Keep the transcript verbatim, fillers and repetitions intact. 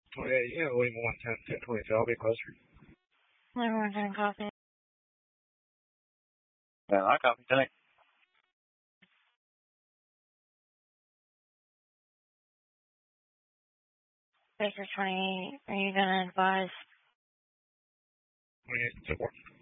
Oh, yeah, yeah, William one ten, ten twenty two. I'll be closer. Everyone's in coffee. Yeah, I copy tonight. Baker twenty-eight, are you going to advise? twenty-eight to four.